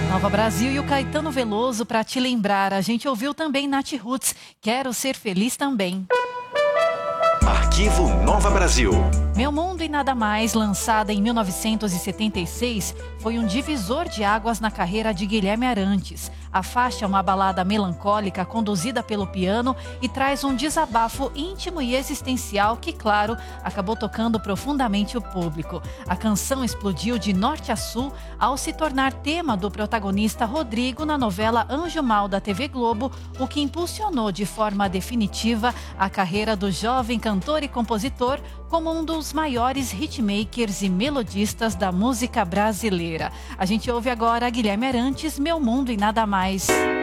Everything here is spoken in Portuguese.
Nova Brasil e o Caetano Veloso para te lembrar. A gente ouviu também Nath Roots, Quero Ser Feliz Também. Arquivo Nova Brasil. Meu Mundo e Nada Mais, lançada em 1976, foi um divisor de águas na carreira de Guilherme Arantes. A faixa é uma balada melancólica conduzida pelo piano e traz um desabafo íntimo e existencial que, claro, acabou tocando profundamente o público. A canção explodiu de norte a sul ao se tornar tema do protagonista Rodrigo na novela Anjo Mal da TV Globo, o que impulsionou de forma definitiva a carreira do jovem cantor e compositor como um dos maiores hitmakers e melodistas da música brasileira. A gente ouve agora Guilherme Arantes, Meu Mundo e Nada Mais.